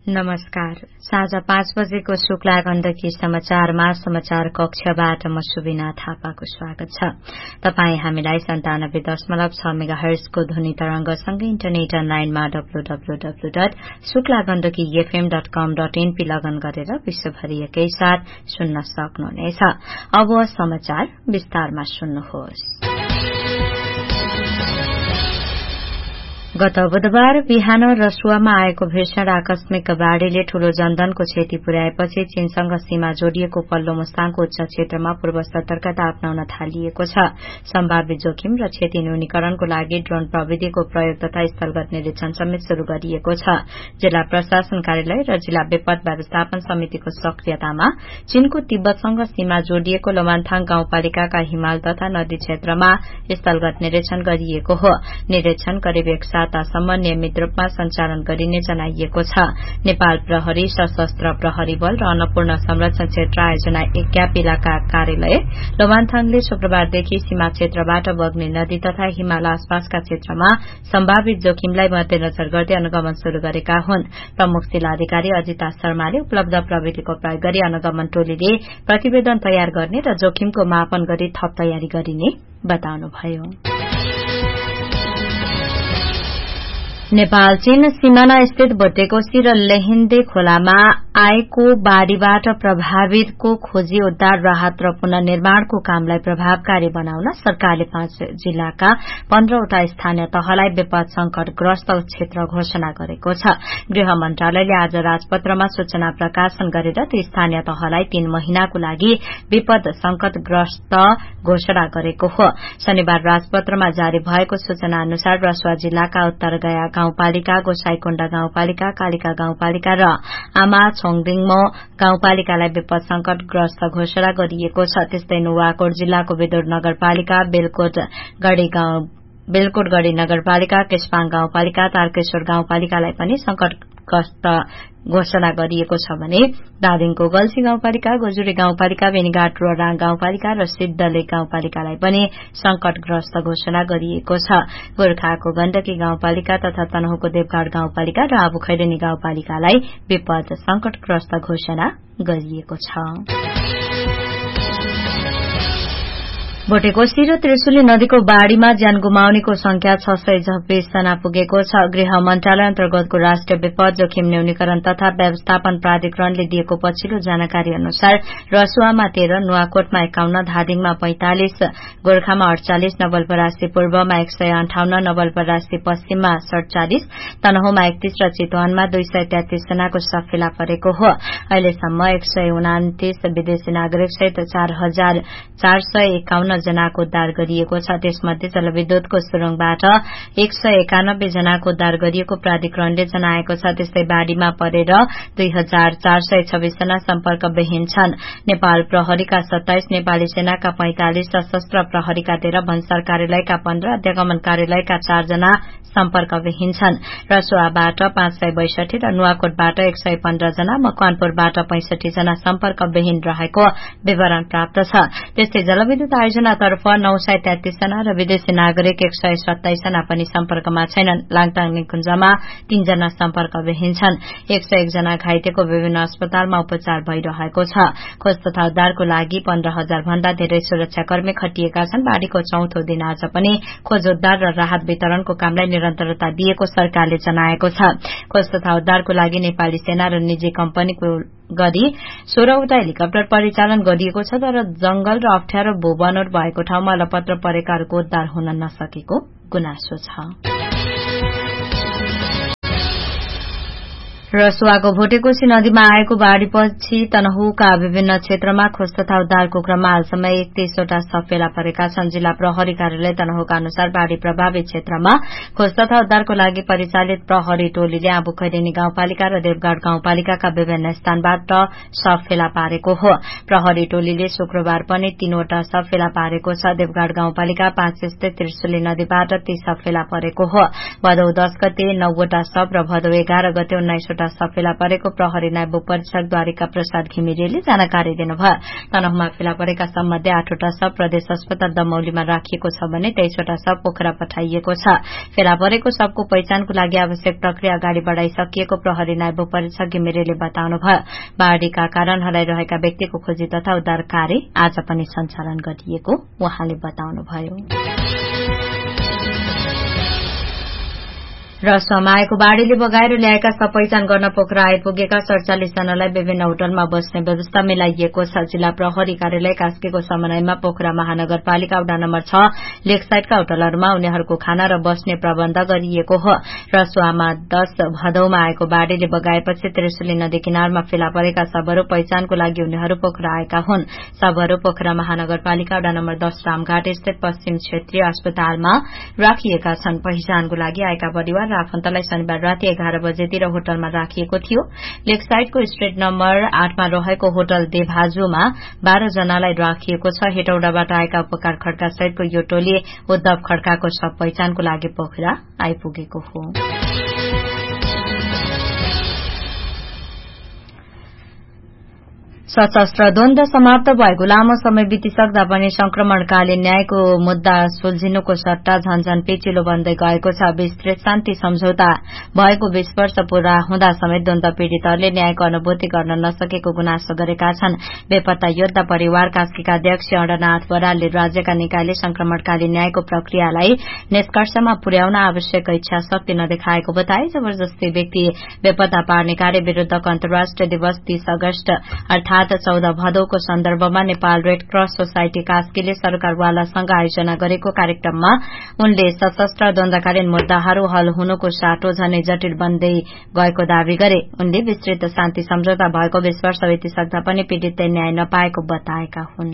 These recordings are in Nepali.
नमस्कार। साँझ 5 बजेको शुक्ला गण्डकी समाचारमा समाचार कक्षबाट म सुबिना थापाको स्वागत छ। तपाई हामीलाई 97.6 मेगाहर्जको ध्वनि तरंगसँगै इन्टरनेट अनलाइनमा www.शुक्लागण्डकीfm.com.np लगन गरेर विश्वभरि एकैसाथ सुन्न सक्नुहुनेछ। अब समाचार विस्तारमा सुन्नुहोस्। गत बुधबार बिहान रसुवामा आएको भीषण आकस्मिक बाढ़ीले ठूलो जनधनको क्षति पुर्याएपछि चीनसँग सीमा जोडिएको पल्लो मुस्ताङको उच्च क्षेत्रमा पूर्व सतर्कता अपनाउन थालिएको छ। सम्भावित जोखिम र क्षति न्यूनीकरणको लागि ड्रोन प्रविधिको प्रयोग तथा स्थलगत निरीक्षण समेत शुरू गरिएको छ। जिल्ला प्रशासन कार्यालय र जिल्ला विपद व्यवस्थापन समितिको सक्रियतामा चीनको तिब्बतसँग सीमा जोडिएको लोमान्थाङ गाउँपालिकाका हिमाल तथा नदी क्षेत्रमा स्थलगत निरीक्षण गरिएको हो। निरीक्षण करिब एक सातासम्म नियमित रूपमा सञ्चालन गरिने जनाइएको छ। नेपाल प्रहरी, सशस्त्र प्रहरी बल र अन्नपूर्ण संरक्षण क्षेत्र आयोजना ग्याप इलाका कार्यालय लोमान्थाङले शुक्रबारदेखि सीमा क्षेत्रबाट बग्ने नदी तथा हिमाल आसपासका क्षेत्रमा सम्भावित जोखिमलाई मध्यनजर गर्दै अनुगमन शुरू गरेका हुन्। प्रमुख जिल्लाधिकारी अजिता शर्माले उपलब्ध प्रविधिको प्रयोग गरी अनुगमन टोलीले प्रतिवेदन तयार गर्ने र जोखिमको मापन गरी थप तयारी गरिने बताउनुभयो। नेपाल चीन सीमाना स्थित भोटेकोशी र लेहेन्दे खोलामा आएको बाढ़ीबाट प्रभावितको खोजी उद्धार राहत र पुनर्निर्माणको कामलाई प्रभावकारी बनाउन सरकारले 5 जिल्लाका 15 वटा स्थानीय तहलाई विपद संकटग्रस्त क्षेत्र घोषणा गरेको छ। गृह मन्त्रालयले आज राजपत्रमा सूचना प्रकाशन गरेर ती स्थानीय तहलाई 3 महिनाको लागि विपद संकटग्रस्त घोषणा गरेको हो। शनिबार राजपत्रमा जारी भएको सूचना अनुसार रसुवा जिल्लाका उत्तरगया गाउँपालिका, गोसाईकोण्डा गाउँपालिका, कालिका गाउँपालिका र आमा छोङदिङमो गाउँपालिकालाई विपद संकटग्रस्त घोषणा गरिएको छ। त्यस्तै नुवाकोट जिल्लाको विदुर नगरपालिका, बेलकोटगढ़ी नगरपालिका, केशपाङ गाउँपालिका, तारकेश्वर गाउँपालिकालाई पनि संकटग्रस्त घोषणा गरिएको छ भने दादिङको गल्सी गाउँपालिका, गोजुरी गाउँपालिका, बेनीघाट रोराङ गाउँपालिका र सिद्धलेक गाउँपालिकालाई पनि संकटग्रस्त घोषणा गरिएको छ। गोर्खाको गण्डकी गाउँपालिका तथा तनहुको देवघाट गाउँपालिका र आबुखैरेनी गाउँपालिकालाई विपद संकटग्रस्त घोषणा गरिएको छ। भोटेकोशी र त्रिशुली नदीको बाढ़ीमा ज्यान गुमाउनेको संख्या 626 जना पुगेको छ। गृह मन्त्रालय अन्तर्गतको राष्ट्रिय विपद जोखिम न्यूनीकरण तथा व्यवस्थापन प्राधिकरणले दिएको पछिल्लो जानकारी अनुसार रसुवामा 13, नुवाकोटमा 51, धादिङमा 45, गोर्खामा 48, नवलपरासी पूर्वमा 158, नवलपरासी पश्चिममा 47, तनहुमा 31 र चितवनमा 233 जनाको शव फेला परेको हो। अहिलेसम्म 129 विदेशी नागरिक सहित 4451 जनाको उद्धार गरिएको छ। त्यसमध्ये जलविद्युतको सुरुङबाट 191 जनाको उद्धार गरिएको प्राधिकरणले जनाएको छ। त्यस्तै बाढ़ीमा परेर 2426 जना सम्पर्कविहीन छन्। नेपाल प्रहरीका 27, नेपाली सेनाका 45, सशस्त्र प्रहरीका 13, भन्सार कार्यालयका 15, अध्यागमन कार्यालयका 4 जना सम्पर्कविहीन छन्। रसुवाबाट 562 र नुवाकोटबाट 115 जना, मकवानपुरबाट 65 जना सम्पर्कविहीन रहेको विवरण प्राप्त छ। त्यस्तै जलविद्युत आयोजनातर्फ 933 जना र विदेशी नागरिक 127 जना पनि सम्पर्कमा छैनन्। लाङटाङ निकुञ्जमा 3 जना सम्पर्कविहीन छन्। 101 जना घाइतेको विभिन्न अस्पतालमा उपचार भइरहेको छ। खोज तथा उद्धारको लागि 15,000 भन्दा धेरै सुरक्षाकर्मी खटिएका छन्। बाढ़ीको 4औं दिन आज पनि खोज उद्धार र राहत वितरणको कामलाई निरन्तरता दिएको सरकारले जनाएको छ। खोज तथा उद्धारको लागि नेपाली सेना र निजी कम्पनीको गरी 16 वटा हेलिकप्टर परिचालन गरिएको छ, तर जंगल र अप्ठ्यारो भूबनोट भएको ठाउँमा अलपत्र परेकाहरूको उद्धार हुन नसकेको गुनासो छ। रसुवाको भोटेकोशी नदीमा आएको बाढ़ीपछि तनहुका विभिन्न क्षेत्रमा खोज तथा उद्धारको क्रममा हालसम्म 31 वटा शव फेला परेका छन्। जिल्ला प्रहरी कार्यालय तनहुका अनुसार बाढ़ी प्रभावित क्षेत्रमा खोज तथा उद्धारको लागि परिचालित प्रहरी टोलीले आबुखैरेनी गाउँपालिका र देवघाट गाउँपालिकाका विभिन्न स्थानबाट शव फेला पारेको हो। प्रहरी टोलीले शुक्रबार पनि 3 वटा शव फेला पारेको छ। देवघाट गाउँपालिका 5 स्थित त्रिशुली नदीबाट 30 शव फेला परेको हो। भदौ 10 गते 9 वटा शव र भदौ 11 गते 19 वटा एउटा शव फेला परेको प्रहरी नायब उपरीक्षक द्वारिका प्रसाद घिमिरेले जानकारी दिनुभयो। तनहुमा फेला परेका सबमध्ये 8वटा शव प्रदेश अस्पताल दमौलीमा राखिएको छ भने 23वटा शव पोखरा पठाइएको छ। फेला परेको शवको पहिचानको लागि आवश्यक प्रक्रिया अगाडि बढ़ाइसकिएको प्रहरी नायब उपरीक्षक घिमिरेले बताउनुभयो। बाढ़ीका कारण हराइरहेका व्यक्तिको खोजी तथा उद्धार कार्य आज पनि सञ्चालन गरिएको उहाँले बताउनुभयो। रसुवामा आएको बाढ़ीले बगाएर ल्याएका सब पहिचान गर्न पोखरा आइपुगेका 47 जनालाई विभिन्न होटलमा बस्ने व्यवस्था मिलाइएको छ। जिल्ला प्रहरी कार्यालय कास्कीको समन्वयमा पोखरा महानगरपालिका वडा नम्बर 6 लेकसाइडका होटलहरूमा उनीहरूको खाना र बस्ने प्रबन्ध गरिएको हो। रसुवामा 10 भदौमा आएको बाढ़ीले बगाएपछि त्रिशुली नदी किनारमा फेला परेका शवहरू पहिचानको लागि उनीहरू पोखरा आएका हुन्। शवहरू पोखरा महानगरपालिका वडा नम्बर 10 रामघाट स्थित पश्चिम क्षेत्रीय अस्पतालमा राखिएका छन्। पहिचानको लागि आएका परिवार आफन्तलाई शनिबार राति 11 बजेतिर होटलमा राखिएको थियो। लेकसाइडको स्ट्रीट नम्बर 8 मा रहेको होटल देभाजुमा 12 जनालाई राखिएको छ। हेटौडाबाट आएका उपकार खड्का सहितको यो टोली उद्धव खड्काको शव पहिचानको लागि पोखरा आइपुगेको हो। सशस्त्र द्वन्द्व समाप्त भएको लामो समय बितिसक्दा पनि संक्रमणकालीन न्यायको मुद्दा सुल्झिनुको सट्टा झनझन पेचिलो बन्दै गएको छ। विस्तृत शान्ति सम्झौता भएको 20 वर्ष पूरा हुँदा समेत द्वन्द्व पीड़ितहरूले न्यायको अनुभूति गर्न नसकेको गुनासो गरेका छन्। बेपत्ता योद्धा परिवार कास्कीका अध्यक्ष अडनाथ बरालले राज्यका निकायले संक्रमणकालीन न्यायको प्रक्रियालाई निष्कर्षमा पुर्याउन आवश्यक इच्छा शक्ति नदेखाएको बताए। जबरजस्ती व्यक्ति बेपत्ता पार्ने कार्य विरूद्धको अन्तर्राष्ट्रिय दिवस 30 अगस्त अर्थात 14 भदौको सन्दर्भमा नेपाल रेड क्रस सोसाइटी कास्कीले सरकारवालासँग आयोजना गरेको कार्यक्रममा उनले सशस्त्र द्वन्द्वकालीन मुद्दाहरू हल हुनुको साटो झनै जटिल बन्दै गएको दावी गरे। उनले विस्तृत शान्ति सम्झौता भएको 20 वर्ष बितिसक्दा पनि पीड़ितले न्याय नपाएको बताएका हुन्।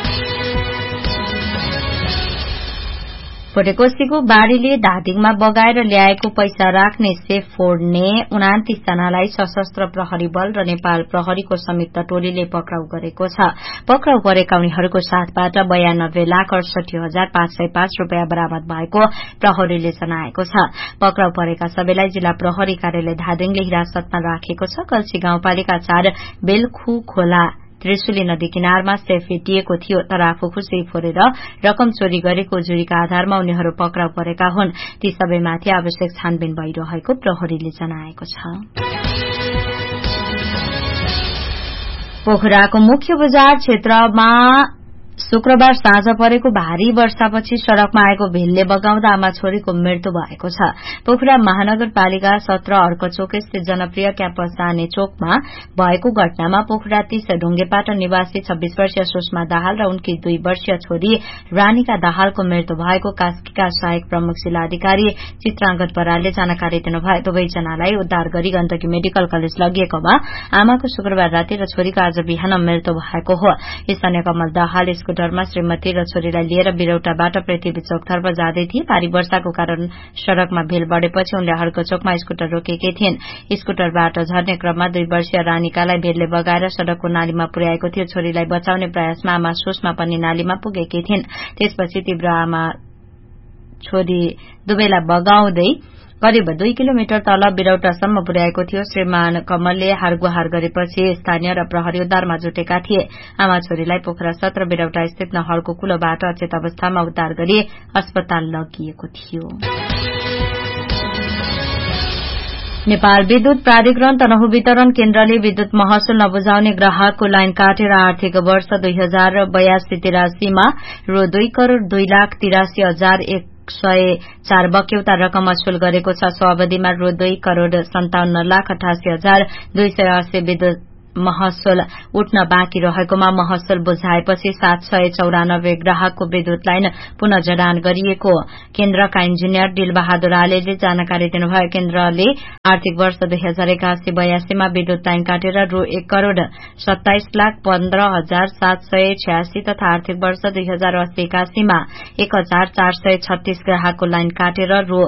भोटेकोशीको बाढ़ीले धादिङमा बगाएर ल्याएको पैसा राख्ने सेफ फोड्ने 29 जनालाई सशस्त्र प्रहरी बल र नेपाल प्रहरीको संयुक्त टोलीले पक्राउ गरेको छ। पक्राउ परेका उनीहरूको साथबाट 92,68,505 रूपियाँ बरामद भएको प्रहरीले जनाएको छ। पक्राउ परेका सबैलाई जिल्ला प्रहरी कार्यालय धादिङले हिरासतमा राखेको छ। कल्सी गाउँपालिका 4 बेलखु खोला त्रिशुली नदी किनारमा सेफ भेटिएको थियो, तर आफू खुशी फोरेर रकम चोरी गरेको जुरीका आधारमा उनीहरू पक्राउ परेका हुन्। ती सबैमाथि आवश्यक छानबिन भइरहेको प्रहरीले जनाएको छ। पोखराको मुख्य बजार क्षेत्रमा शुक्रबार साँझ परेको भारी वर्षापछि सड़कमा आएको भेलले बगाउँदा आमा छोरीको मृत्यु भएको छ। पोखरा महानगरपालिका 17 अर्कचोक स्थित जनप्रिय क्याम्पस जाने चोकमा भएको घटनामा पोखरा 30 ढुङ्गेपाटा निवासी 26 वर्षीय सुषमा दाहाल र उनकी 2 वर्षीय छोरी रानिका दाहालको मृत्यु भएको कास्कीका सहायक प्रमुख जिल्ला अधिकारी चित्रांगत बरालले जानकारी दिनुभयो। दुवैजनालाई उद्धार गरी गण्डकी मेडिकल कलेज लगिएकोमा आमाको शुक्रबार राति र छोरीको आज बिहान मृत्यु भएको हो। स्थानीय कमल दाहाल स्कुटरमा श्रीमती र छोरीलाई लिएर बिरौटाबाट पृथ्वी चोकतर्फ जाँदै थिए। भारी वर्षाको कारण सड़कमा भेल बढ़ेपछि उनले हड्को चोकमा स्कुटर रोकेकी थिइन्। स्कुटरबाट झर्ने क्रममा 2 वर्षीय रानिकालाई भेलले बगाएर सड़कको नालीमा पुर्याएको थियो। छोरीलाई बचाउने प्रयासमा आमा सुषमा पनि नालीमा पुगेकी थिइन्। त्यसपछि तीव्र आमा छोरी दुवैलाई बगाउँदै करिब 2 किलोमिटर तल बिरौटासम्म पुर्याएको थियो। श्रीमान कमलले हारगुहार गरेपछि स्थानीय र प्रहरी उद्धारमा जुटेका थिए। आमा छोरीलाई पोखरा 17 बिरौटा स्थित नहरको कुलोबाट अचेत अवस्थामा उद्धार गरी अस्पताल लगिएको थियो। नेपाल विद्युत प्राधिकरण तनहु वितरण केन्द्रले विद्युत महसुल नबुझाउने ग्राहकको लाइन काटेर आर्थिक वर्ष 2082-83 मा रु 2,83,104 बक्यौता रकम असुल गरेको छ। सो अवधिमा रु 2,57,88,280 विद्युत महसुल उठ्न बाँकी रहेकोमा महसुल बुझाएपछि 794 ग्राहकको विद्युत लाइन पुनः जडान गरिएको केन्द्रका इन्जिनियर दिलबहादुर आलेले जानकारी दिनुभयो। केन्द्रले आर्थिक वर्ष 2081-82 मा विद्युत लाइन काटेर रु 1,27,15,786 तथा आर्थिक वर्ष 2080-81 मा 1,436 ग्राहकको लाइन काटेर रु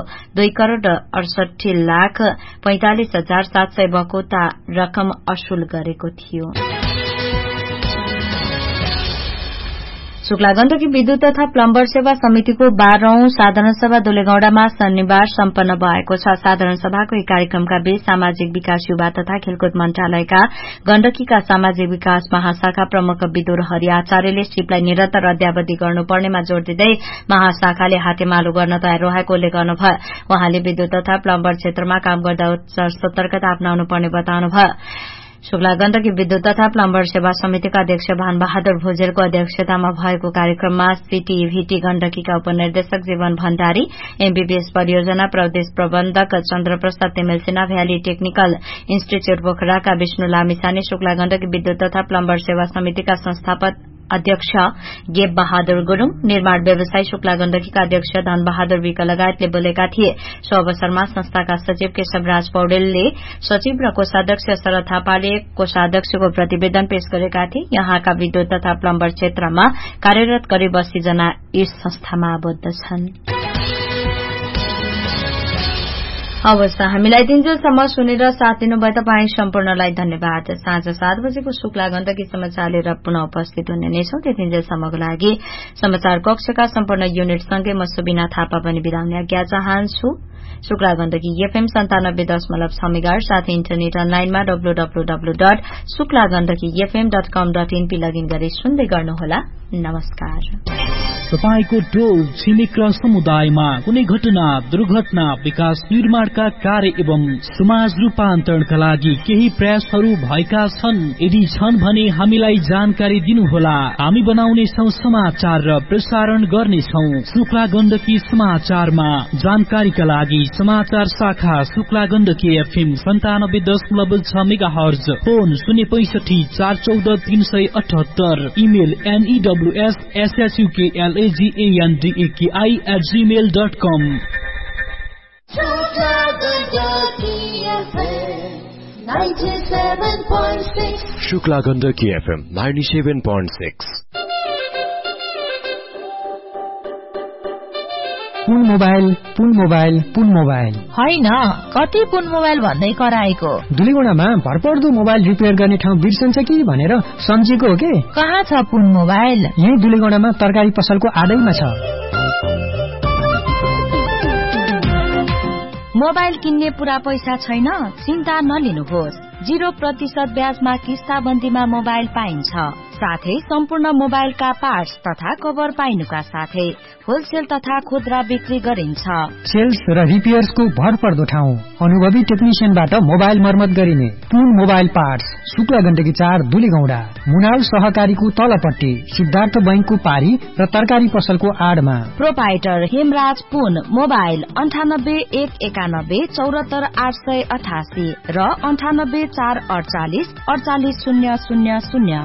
2,68,45,700 बक्यौता रकम असुल गरेको थियो। शुक्ला गण्डकी विद्युत तथा प्लम्बर सेवा समितिको 12औं साधारण सभा दुलेगौडामा शनिबार सम्पन्न भएको छ। साधारण सभाको एक कार्यक्रमका बीच सामाजिक विकास युवा तथा खेलकुद मन्त्रालयका गण्डकीका सामाजिक विकास महाशाखा प्रमुख विदुर हरि आचार्यले सिपलाई निरन्तर अद्यावधि गर्नुपर्नेमा जोड़ दिँदै महाशाखाले हातेमालो गर्न तयार रहेको उल्लेख गर्नुभयो। उहाँले विद्युत तथा प्लम्बर क्षेत्रमा काम गर्दा उच्च सतर्कता अपनाउनु पर्ने बताउनुभयो। शुक्ला गण्डकी विद्युत तथा प्लम्बर सेवा समितिका अध्यक्ष भानबहादुर भुजेलको अध्यक्षतामा भएको कार्यक्रममा सीटीभीटी गण्डकीका उपनिर्देशक जीवन भण्डारी, एमबीबीएस परियोजना प्रदेश प्रबन्धक Chandraprasad तिमेल Sinha, valley technical institute पोखराका Vishnu Lamichhane, Shukla Gandaki विद्युत तथा प्लम्बर सेवा समितिका संस्थापक अध्यक्ष गेब बहादुर गुरूङ, निर्माण व्यवसायी शुक्ला गण्डकीका अध्यक्ष धनबहादुर विक लगायतले बोलेका थिए। सो अवसरमा संस्थाका सचिव केशवराज पौडेलले सचिव र कोषाध्यक्ष शरद थापाले कोषाध्यक्षको प्रतिवेदन पेश गरेका थिए। यहाँका विद्युत तथा प्लम्बर क्षेत्रमा कार्यरत करिब 80 जना यस संस्थामा आबद्ध छन्। अवस्था हामीलाई दिनजेलसम्म सुनेर साथ दिनुभयो तपाईँ सम्पूर्णलाई धन्यवाद। साँझ 7 बजेको शुक्ला गण्डकी समाचार लिएर पुनः उपस्थित हुने नै छौं। त्यतिन्जेलसम्मको लागि समाचार कक्षका सम्पूर्ण युनिटसँगै म सुबिना थापा पनि बिदा हुने आज्ञा चाहन्छु। शुक्ला गण्डकी एफएम 97.6 मेगाहर्ज साथै इन्टरनेट अनलाइनमा www.suklagandakifm.com.in लगइन गरी सुन्दै गर्नुहोला। नमस्कार। तपाईको टोल छिमेक र समुदायमा कुनै घटना, दुर्घटना, विकास निर्माणका कार्य एवं समाज रूपान्तरणका लागि केही प्रयासहरू भएका छन्? यदि छन् भने हामीलाई जानकारी दिनुहोला। हामी बनाउनेछौं समाचार र प्रसारण गर्नेछौं। शुक्ला गण्डकी समाचारमा जानकारीका लागि समाचार शाखा Shukla Gandaki FM 97.6 megahertz, phone 065 414 378, email news@suklandaki@gmail.com। Shukla Gandaki FM 97.6। पुन मोबाइल होइन, कति पुन मोबाइल भन्दै कराएको? दुलीगुडामा भरपर्दो मोबाइल रिपेयर गर्ने ठाउँ बिर्सन्छ कि भनेर सम्झेको हो के? कहाँ छ पुन मोबाइल? यही दुलीगुडामा तरकारी पसलको आडैमा छ। मोबाइल किन्ने पूरा पैसा छैन? चिन्ता नलिनुहोस्। 0% ब्याजमा किस्ताबन्दीमा मोबाइल पाइन्छ। साथै सम्पूर्ण मोबाइलका पार्ट्स तथा कभर पाइनुका साथै होलसेल तथा खुद्रा बिक्री गरिन्छ। सेल्स र रिपेयर्सको भरपर्दो ठाउँ, अनुभवी टेक्निशियनबाट मोबाइल मर्मत गरिने। पुन मोबाइल पार्ट्स, शुक्ला गण्डकी 4 दुलीगौडा, मुनाल सहकारीको तलपट्टि, सिद्धार्थ बैंकको पारी र तरकारी पसलको आडमा। प्रोपाइटर हेमराज पुन, मोबाइल 98 191 74 888 र 98 448 48 000।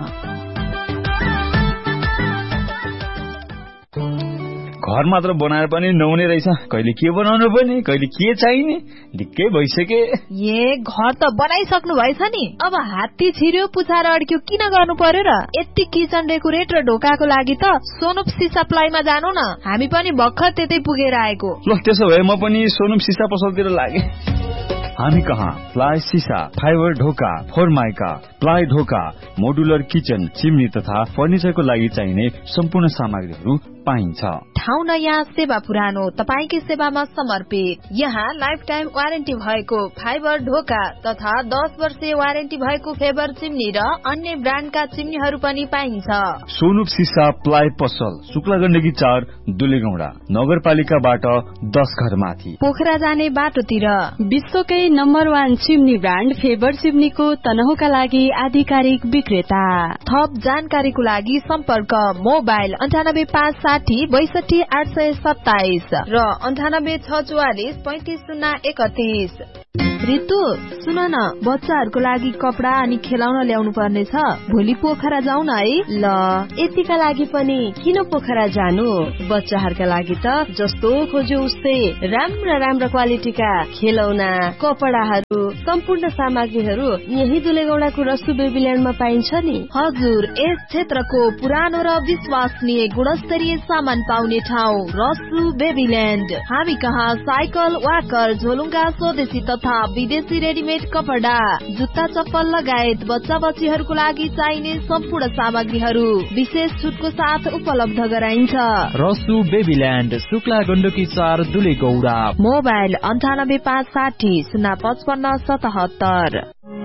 घर मात्र बनाएर पनि नहुने रहेछ। कहिले के बनाउनु पर्ने, कहिले के चाहिने, ढिक्कै भइसके। घर त बनाइसक्नु भएछ नि, अब हात्ती छिर्यो पुछाएर अड्क्यो किन गर्नु पर्यो र? यति किचन डेकोरेट र ढोकाको लागि त सोनुप सिसा प्लाईमा जानु न, हामी पनि भर्खर त्यतै पुगेर आएको। ल त्यसो भए म पनि सोनुप सिसा पसलतिर लागे। हामी कहाँ प्लाई सिसा, फाइबर ढोका, फोरमाइका, प्लाई ढोका, मोडुलर किचन, चिम्नी तथा फर्निचरको लागि चाहिने सम्पूर्ण सामग्रीहरू पाइन्छ। ठाउँ नयाँ, सेवा पुरानो, तपाईकै सेवामा समर्पित। यहाँ लाइफ टाइम वारेन्टी भएको फाइबर ढोका तथा 10 वर्षे वारेन्टी भएको फेबर चिम्नी र अन्य ब्रान्डका चिम्नीहरू पनि पाइन्छ। सोनुप सिसा प्लाई पसल, शुक्ला गण्डकी 4 दुलीगौडा, नगरपालिकाबाट 10 घर माथि, पोखरा जाने बाटोतिर। विश्वकै नम्बर 1 चिम्नी ब्रान्ड फेबर चिम्नीको तनहुका लागि आधिकारिक विक्रेता। थप जानकारीको लागि सम्पर्क मोबाइल 98 560 62 827 र 98 644 35 031। रितु सुन न, बच्चाहरूको लागि कपडा अनि खेलाउन ल्याउनु पर्ने छ। भोलि पोखरा जाऊ न है। ल, यतिका लागि पनि किन पोखरा जानु? बच्चाहरूका लागि त जस्तो खोज्यो उस्तै राम्रा क्वालिटीका खेलौना, कपडाहरू सम्पूर्ण सामग्रीहरू यही दुलेगौडाको रसु बेबील्यान्डमा पाइन्छ नि। हजुर, यस क्षेत्रको पुरानो र विश्वसनीय गुणस्तरीय सामान पाउने ठाउँ रसु बेबील्यान्ड। हामी कहाँ साइकल, वाकर, झोलुङ्गा, स्वदेशी तथा विदेशी रेडिमेड कपडा, जुत्ता, चप्पल लगायत बच्चा बच्चीहरूको लागि चाहिने सम्पूर्ण सामग्रीहरू विशेष छुटको साथ उपलब्ध गराइन्छ। रसु बेबील्यान्ड, शुक्ला गण्डकी 4 दुलेगौडा। मोबाइल 9856 055 77।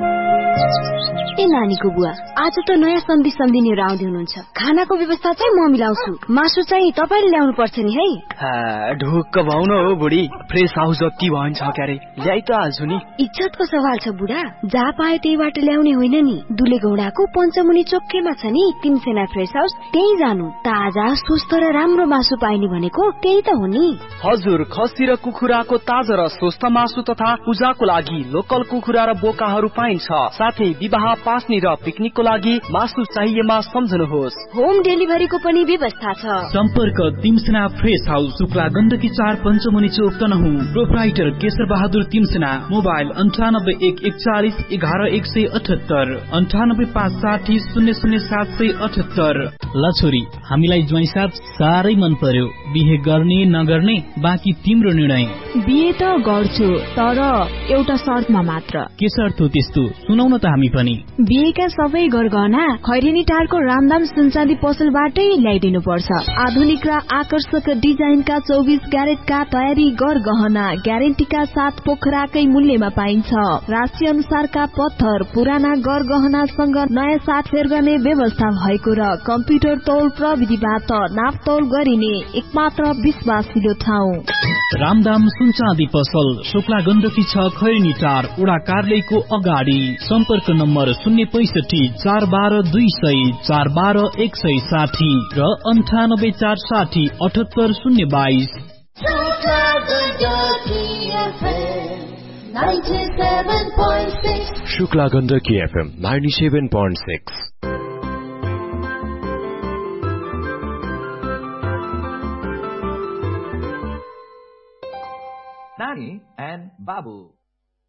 ए नानीको बुवा, आज त नयाँ सम्धि सम्धिनीहरू आउँदै हुनुहुन्छ। खानाको व्यवस्था चाहिँ म मिलाउँछु, मासु चाहिँ तपाईले ल्याउनु पर्छ नि है। ढुक्क भाउन हो बुढी, फ्रेस हाउस जति भन्छ क्यारे ल्याइ त हाल्छु नि। इज्जतको सवाल छ बुढा, जहाँ पायो त्यहीबाट ल्याउने होइन नि। दुलेगौडाको पञ्चमुनि चोकमा छ नि तिमसेना फ्रेस हाउस, त्यही जानु। ताजा स्वस्थ र राम्रो मासु पाइने भनेको त्यही त हो नि। हजुर, खसी र कुखुराको ताजा र स्वस्थ मासु तथा पूजाको लागि लोकल कुखुरा र बोकाहरू पाइन्छ। साथै विवाह, पास्नी र पिकनिकको लागि मासु चाहिएमा सम्झनुहोस्। होम डेलिभरीको पनि व्यवस्था छ। सम्पर्क तिमसेना फ्रेस हाउस, शुक्ला गण्डकी 4 पञ्चमुनि चोक तनहुँ। प्रोप्राइटर केशर बहादुर तिमसेना। मोबाइल 9814411178 9856 000778। ल छोरी, हामीलाई ज्वाइँसाथ साह्रै मन पर्यो। बिहे गर्ने नगर्ने बाँकी तिम्रो निर्णय। बिहे त गर्छु, तर एउटा शर्तमा मात्र। के शर्त हो त्यस्तो? सुनाउन त हामी पनि। बिहेका सबै गरगहना खैरेनी टारको रामदाम सुनचाँदी पसलबाटै ल्याइदिनु पर्छ। आधुनिक र आकर्षक डिजाइनका 24 क्यारेटका तयारी गरगहना ग्यारेन्टीका साथ पोखराकै मूल्यमा पाइन्छ। राशि अनुसारका पत्थर, पुराना गरगहनासँग नयाँ साटफेर गर्ने व्यवस्था भएको र कम्प्युटर तौल प्रविधिबाट नापतौल गरिने एकमात्र विश्वासिलो ठाउँ रामदाम सुनचाँदी पसल, शुक्ला गण्डकी 6 खैरेनी टार, वडा कार्यालयको अगाडि। सम्पर्क नम्बर 065 412 200 412 160 र 98 460 78 022। Shukla Gandaki FM 97.6। Nani and Babu.